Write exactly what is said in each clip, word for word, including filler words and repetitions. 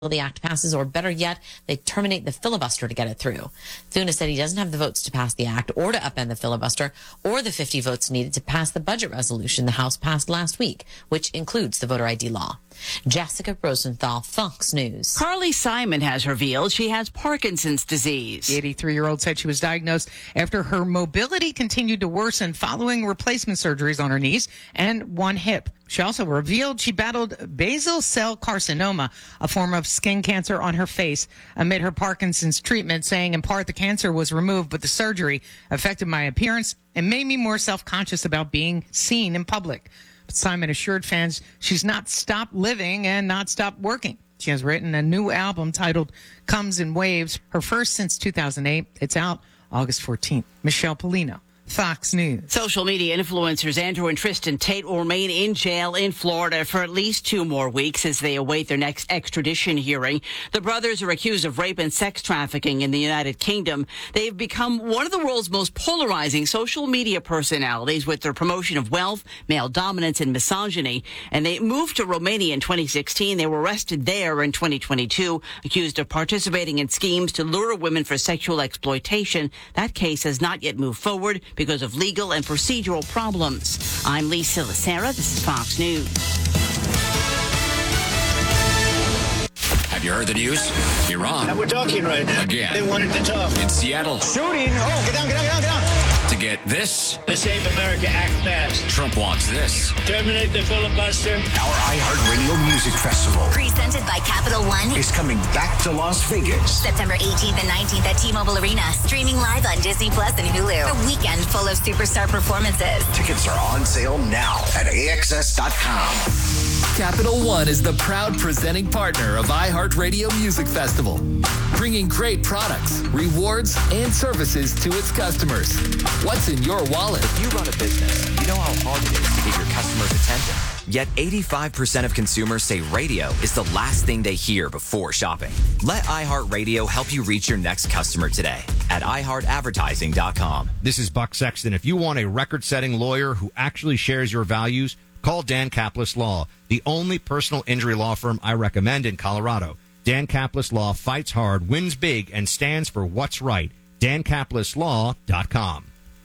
the act passes, or better yet, they terminate the filibuster to get it through. Thune said he doesn't have the votes to pass the act or to upend the filibuster or the fifty votes needed to pass the budget resolution the House passed last week, which includes the voter I D law. Jessica Rosenthal, Fox News. Carly Simon has revealed she has Parkinson's disease. The eighty-three-year-old said she was diagnosed after her mobility continued to worsen following replacement surgeries on her knees and one hip. She also revealed she battled basal cell carcinoma, a form of skin cancer on her face, amid her Parkinson's treatment, saying in part the cancer was removed, but the surgery affected my appearance and made me more self-conscious about being seen in public. But Simon assured fans she's not stopped living and not stopped working. She has written a new album titled Comes in Waves, her first since two thousand eight. It's out August fourteenth. Michelle Polino, Fox News. Social media influencers Andrew and Tristan Tate will remain in jail in Florida for at least two more weeks as they await their next extradition hearing. The brothers are accused of rape and sex trafficking in the United Kingdom. They've become one of the world's most polarizing social media personalities with their promotion of wealth, male dominance, and misogyny. And they moved to Romania in twenty sixteen. They were arrested there in twenty twenty-two, accused of participating in schemes to lure women for sexual exploitation. That case has not yet moved forward because of legal and procedural problems. I'm Lisa Lacera. This is Fox News. Have you heard the news? Iran. And we're talking right now. Again. They wanted to talk. In Seattle. Shooting. Oh, get down, get down, get down, get down. To get this, The Save America Act passed. Trump wants this. Terminate the filibuster. Our iHeartRadio Music Festival Presented by Capital One. is coming back to Las Vegas. September eighteenth and nineteenth at T-Mobile Arena. Streaming live on Disney Plus and Hulu. A weekend full of superstar performances. Tickets are on sale now at A X S dot com. Capital One is the proud presenting partner of iHeartRadio Music Festival, bringing great products, rewards, and services to its customers. What's in your wallet? If you run a business, you know how hard it is to get your customers' attention. Yet eighty-five percent of consumers say radio is the last thing they hear before shopping. Let iHeartRadio help you reach your next customer today at i heart advertising dot com. This is Buck Sexton. If you want a record-setting lawyer who actually shares your values, call Dan Kaplis Law, the only personal injury law firm I recommend in Colorado. Dan Kaplis Law fights hard, wins big, and stands for what's right. dan kaplis law dot com.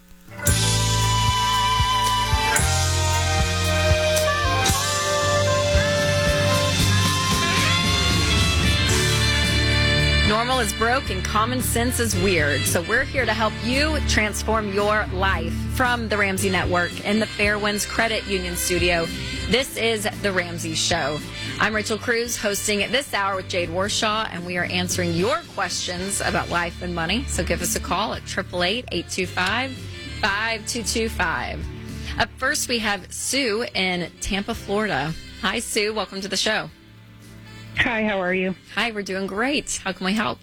Normal is broke and common sense is weird. So we're here to help you transform your life. From the Ramsey Network in the Fairwinds Credit Union studio, this is The Ramsey Show. I'm Rachel Cruz, hosting this hour with Jade Warshaw, and we are answering your questions about life and money. So give us a call at eight eight eight, eight two five, five two two five. Up first, we have Sue in Tampa, Florida. Hi, Sue. Welcome to the show. Hi, how are you? Hi, we're doing great. How can we help?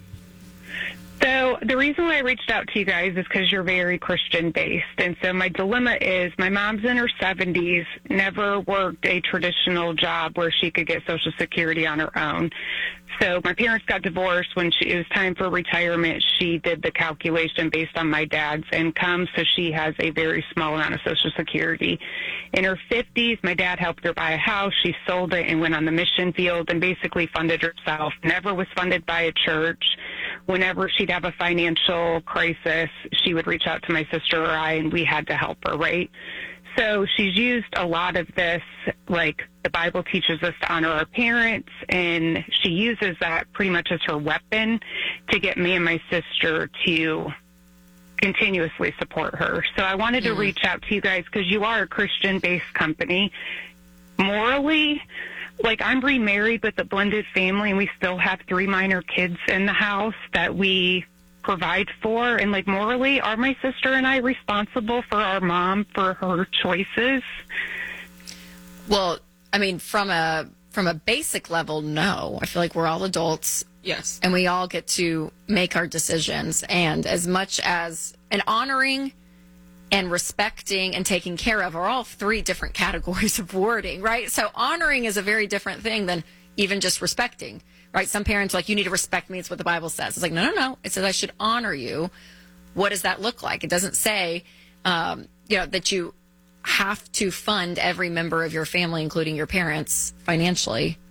So the reason why I reached out to you guys is because you're very Christian-based. And so my dilemma is my mom's in her seventies, never worked a traditional job where she could get Social Security on her own. So my parents got divorced. When she, it was time for retirement, she did the calculation based on my dad's income, so she has a very small amount of Social Security. In her fifties, my dad helped her buy a house. She sold it and went on the mission field and basically funded herself. Never was funded by a church. Whenever she'd have a financial crisis, she would reach out to my sister or I, and we had to help her, right? So she's used a lot of this, like the Bible teaches us to honor our parents, and she uses that pretty much as her weapon to get me and my sister to continuously support her. So I wanted to Mm. reach out to you guys because you are a Christian-based company. Morally, like I'm remarried with a blended family, and we still have three minor kids in the house that we provide for, and like morally, are my sister and I responsible for our mom for her choices? Well, I mean, from a from a basic level, no. I feel like we're all adults. Yes. And we all get to make our decisions. And as much as and honoring and respecting and taking care of are all three different categories of wording, right? So honoring is a very different thing than even just respecting, right? Some parents are like, you need to respect me. It's what the Bible says. It's like, no, no, no. It says I should honor you. What does that look like? It doesn't say, um, you know, that you have to fund every member of your family, including your parents, financially.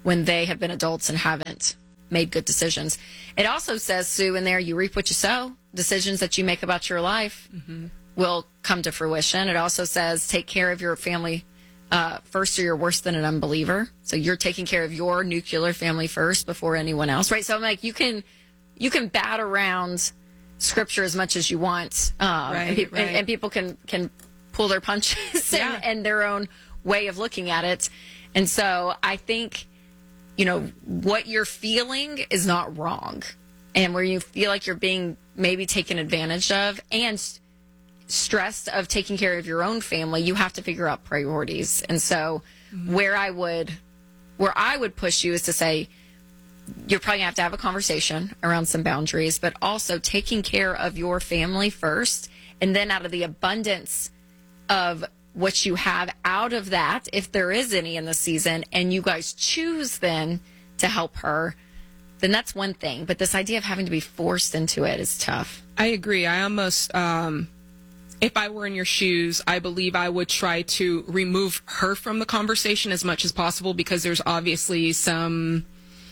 when they have been adults and haven't made good decisions. It also says, Sue, in there, you reap what you sow. Decisions that you make about your life mm-hmm. will come to fruition. It also says, take care of your family uh, first, or you're worse than an unbeliever. So you're taking care of your nuclear family first before anyone else, right? So I'm like, you can you can bat around Scripture as much as you want, um, right, and, pe- right. and, and people can can pull their punches Yeah. and, and their own way of looking at it. And so I think, you know, what you're feeling is not wrong. And where you feel like you're being maybe taken advantage of and stressed of taking care of your own family, you have to figure out priorities. And so mm-hmm. where I would where I would push you is to say, you're probably gonna have to have a conversation around some boundaries, but also taking care of your family first. And then out of the abundance of what you have out of that, if there is any in the season, and you guys choose then to help her, then that's one thing. But this idea of having to be forced into it is tough. I agree. I almost, um, if I were in your shoes, I believe I would try to remove her from the conversation as much as possible, because there's obviously some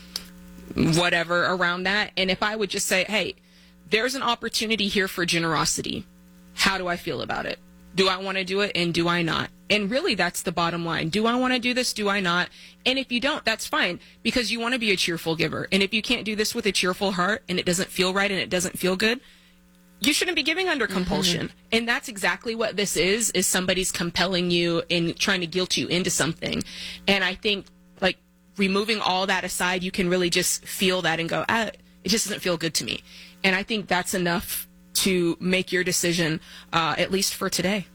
whatever around that. And if I would just say, hey, there's an opportunity here for generosity. How do I feel about it? Do I want to do it, and do I not? And really, that's the bottom line. Do I want to do this? Do I not? And if you don't, that's fine, because you want to be a cheerful giver. And if you can't do this with a cheerful heart and it doesn't feel right and it doesn't feel good, you shouldn't be giving under compulsion. Mm-hmm. And that's exactly what this is, is somebody's compelling you and trying to guilt you into something. And I think, like, removing all that aside, you can really just feel that and go, ah, it just doesn't feel good to me. And I think that's enough to make your decision, uh, at least for today.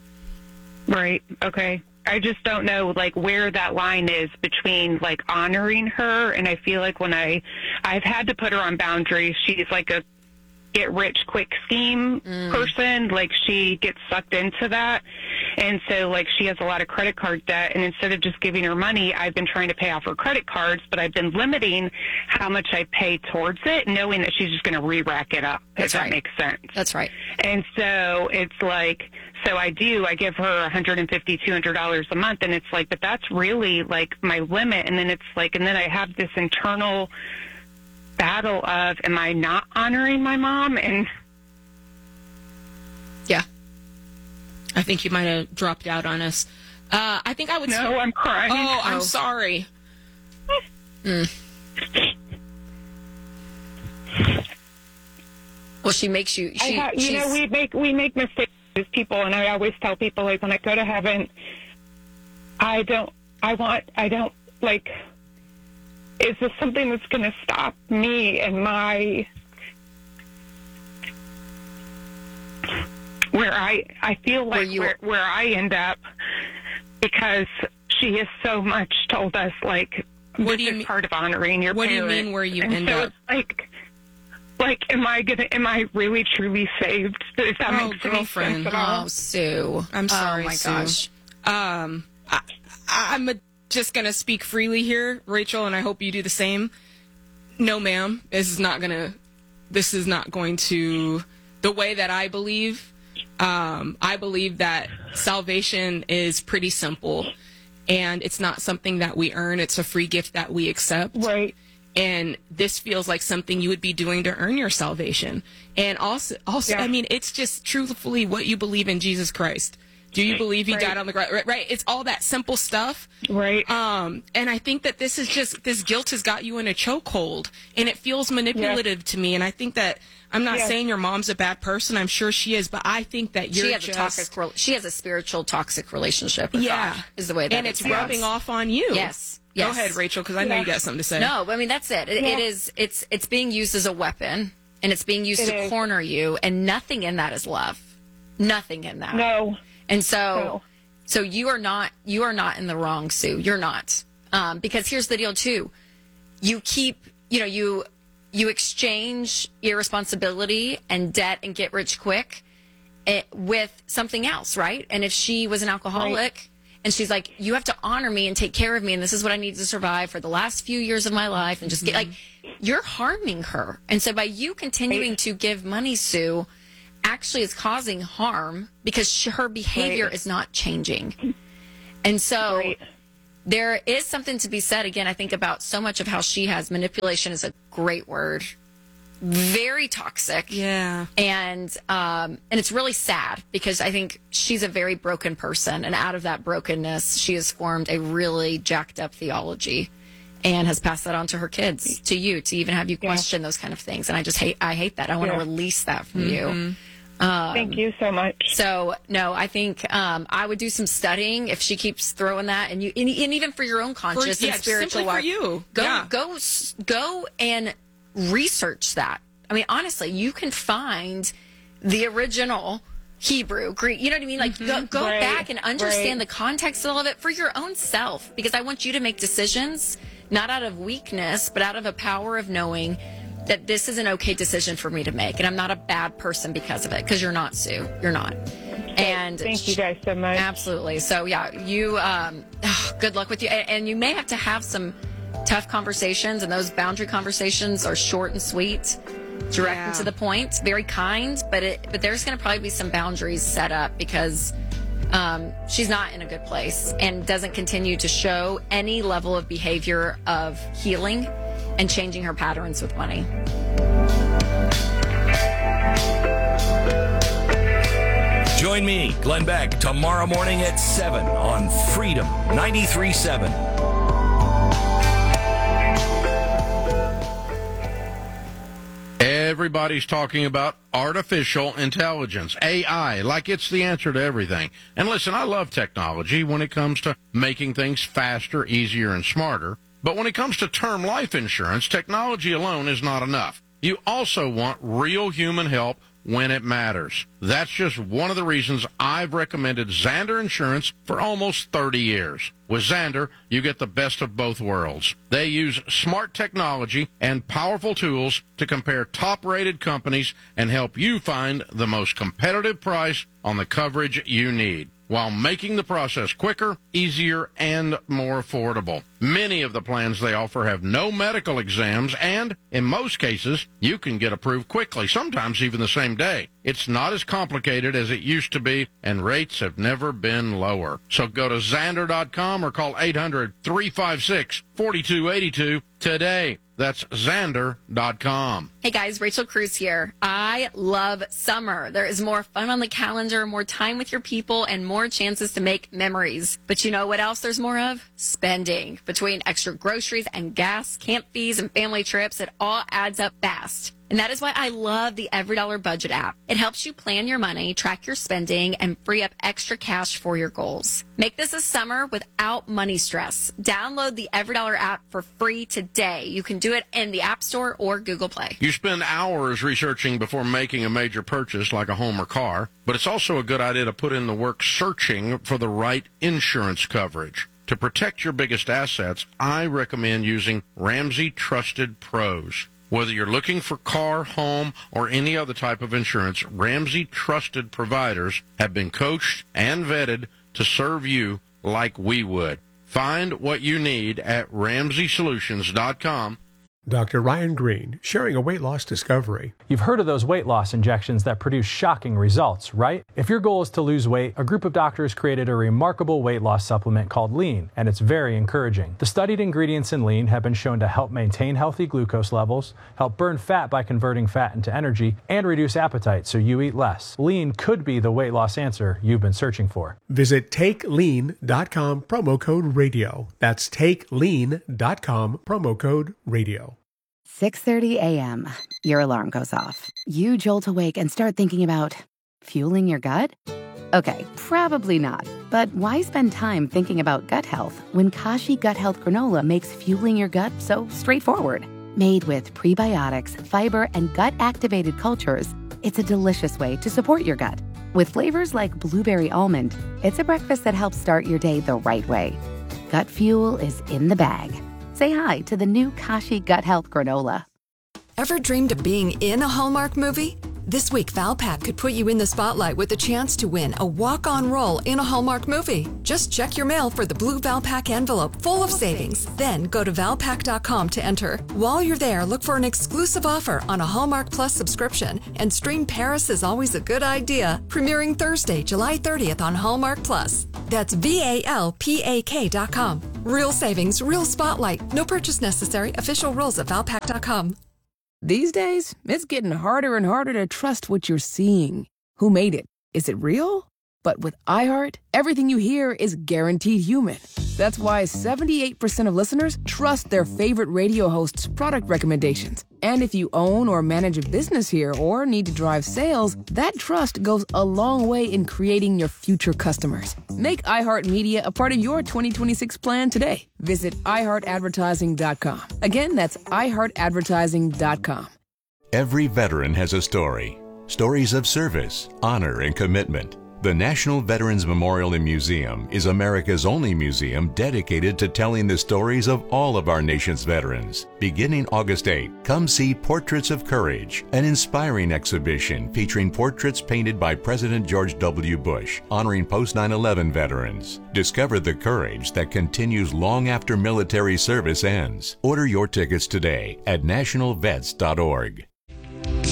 Right. Okay. I just don't know, like, where that line is between, like, honoring her. And I feel like when I, I've had to put her on boundaries, she's like a get rich quick scheme mm. person. Like, she gets sucked into that. And so, like, she has a lot of credit card debt. And instead of just giving her money, I've been trying to pay off her credit cards, but I've been limiting how much I pay towards it, knowing that she's just going to re-rack it up, That's if right. that makes sense. That's right. And so it's like, so I do, I give her one hundred fifty dollars, two hundred dollars a month, and it's like, but that's really, like, my limit. And then it's like, and then I have this internal battle of, am I not honoring my mom? And yeah, I think you might have dropped out on us. Uh, I think I would. No, say, I'm crying. Oh, I'm Oh. sorry. Mm. Well, she makes you. She, I ha- you know, we make we make mistakes as people, and I always tell people, like, when I go to heaven, I don't. I want. I don't like. Is this something that's going to stop me and my where I I feel like you- where where I end up, because she has so much told us, like, What this do you is mean- part of honoring your what do you parent. mean where you and end so up? It's like, like, am I gonna? Am I really truly saved? If that Oh, makes any girlfriend. sense at all? Oh, Sue. I'm sorry, Oh, my Sue. gosh. Um, I, I'm a, just going to speak freely here, Rachel, and I hope you do the same. No, ma'am. This is not going to, this is not going to, the way that I believe, um, I believe that salvation is pretty simple, and it's not something that we earn. It's a free gift that we accept. Right. And this feels like something you would be doing to earn your salvation. And also, also, Yeah. I mean, it's just truthfully what you believe in Jesus Christ. Do you believe he Right. died on the cross? Right, right. It's all that simple stuff. Right. Um, and I think that this is just, this guilt has got you in a chokehold, and it feels manipulative to me. And I think that, I'm not Yes. saying your mom's a bad person. I'm sure she is, but I think that you're She has just, a toxic. rel- She has a spiritual toxic relationship with yeah, God, is the way that and it's sounds. rubbing off on you. Yes. Go Yes. ahead, Rachel, because I know you got something to say. No, I mean that's it. It, Yeah. it is. It's it's being used as a weapon, and it's being used It to is. corner you, and nothing in that is love. Nothing in that. No. And so, No. so you are not you are not in the wrong, Sue. You're not, um, because here's the deal too. You keep, you know, you you exchange irresponsibility and debt and get rich quick it, with something else, right? And if she was an alcoholic. Right. And she's like, you have to honor me and take care of me, and this is what I need to survive for the last few years of my life, and just get like, you're harming her. And so by you continuing to give money, Sue, actually is causing harm because she, her behavior Right. is not changing. And so Right. there is something to be said, again, I think about so much of how she has manipulation is a great word. Very toxic. Yeah. And um, and it's really sad because I think she's a very broken person. And out of that brokenness, she has formed a really jacked up theology and has passed that on to her kids, to you, to even have you question yeah. those kind of things. And I just hate, I hate that. I want to yeah. release that from mm-hmm. you. Um, Thank you so much. So, no, I think um, I would do some studying if she keeps throwing that, and you, and, and even for your own conscious for, yeah, and spiritual life. For you, go, yeah. go, go, and research that. I mean, honestly, you can find the original Hebrew, Greek. You know what I mean? Like, mm-hmm. go, go right, back and understand right. the context of all of it for your own self, because I want you to make decisions not out of weakness, but out of a power of knowing that this is an okay decision for me to make, and I'm not a bad person because of it, because you're not, Sue. You're not. And thank you guys so much. Absolutely. So, yeah, you, um, oh, good luck with you. And, and you may have to have some tough conversations, and those boundary conversations are short and sweet, direct yeah. and to the point, very kind, but it, but there's going to probably be some boundaries set up because um, she's not in a good place and doesn't continue to show any level of behavior of healing and changing her patterns with money. Join me, Glenn Beck, tomorrow morning at seven on Freedom ninety-three point seven. Everybody's talking about artificial intelligence, A I, like it's the answer to everything. And listen, I love technology when it comes to making things faster, easier, and smarter. But when it comes to term life insurance, technology alone is not enough. You also want real human help when it matters. That's just one of the reasons I've recommended Zander Insurance for almost thirty years. With Zander, you get the best of both worlds. They use smart technology and powerful tools to compare top-rated companies and help you find the most competitive price on the coverage you need, while making the process quicker, easier, and more affordable. Many of the plans they offer have no medical exams, and in most cases, you can get approved quickly, sometimes even the same day. It's not as complicated as it used to be, and rates have never been lower. So go to Zander dot com or call eight hundred, three five six, four two eight two today. That's Zander dot com. Hey guys, Rachel Cruz here. I love summer. There is more fun on the calendar, more time with your people, and more chances to make memories. But you know what else there's more of? Spending. Between extra groceries and gas, camp fees, and family trips, it all adds up fast. And that is why I love the Every Dollar Budget app. It helps you plan your money, track your spending, and free up extra cash for your goals. Make this a summer without money stress. Download the Every Dollar app for free today. You can do it in the App Store or Google Play. You spend hours researching before making a major purchase like a home or car, but it's also a good idea to put in the work searching for the right insurance coverage. To protect your biggest assets, I recommend using Ramsey Trusted Pros. Whether you're looking for car, home, or any other type of insurance, Ramsey Trusted providers have been coached and vetted to serve you like we would. Find what you need at ramsey solutions dot com. Doctor Ryan Green, sharing a weight loss discovery. You've heard of those weight loss injections that produce shocking results, right? If your goal is to lose weight, a group of doctors created a remarkable weight loss supplement called Lean, and it's very encouraging. The studied ingredients in Lean have been shown to help maintain healthy glucose levels, help burn fat by converting fat into energy, and reduce appetite so you eat less. Lean could be the weight loss answer you've been searching for. Visit take lean dot com, promo code radio. That's take lean dot com, promo code radio. six thirty a.m. Your alarm goes off. You jolt awake and start thinking about fueling your gut? Okay, probably not. But why spend time thinking about gut health when Kashi Gut Health Granola makes fueling your gut so straightforward? Made with prebiotics, fiber, and gut-activated cultures, it's a delicious way to support your gut. With flavors like blueberry almond, it's a breakfast that helps start your day the right way. Gut fuel is in the bag. Say hi to the new Kashi Gut Health Granola. Ever dreamed of being in a Hallmark movie? This week, Valpak could put you in the spotlight with the chance to win a walk-on role in a Hallmark movie. Just check your mail for the blue Valpak envelope full of savings. Then go to valpak dot com to enter. While you're there, look for an exclusive offer on a Hallmark Plus subscription and stream Paris is Always a Good Idea, premiering Thursday, July thirtieth on Hallmark Plus. That's V A L P A K dot com. Real savings, real spotlight. No purchase necessary. Official rules at valpak dot com. These days, it's getting harder and harder to trust what you're seeing. Who made it? Is it real? But with iHeart, everything you hear is guaranteed human. That's why seventy-eight percent of listeners trust their favorite radio hosts' product recommendations. And if you own or manage a business here or need to drive sales, that trust goes a long way in creating your future customers. Make iHeartMedia a part of your twenty twenty-six plan today. Visit i heart advertising dot com. Again, that's i heart advertising dot com. Every veteran has a story. Stories of service, honor, and commitment. The National Veterans Memorial and Museum is America's only museum dedicated to telling the stories of all of our nation's veterans. Beginning August eighth, come see Portraits of Courage, an inspiring exhibition featuring portraits painted by President George W. Bush, honoring post nine eleven veterans. Discover the courage that continues long after military service ends. Order your tickets today at national vets dot org.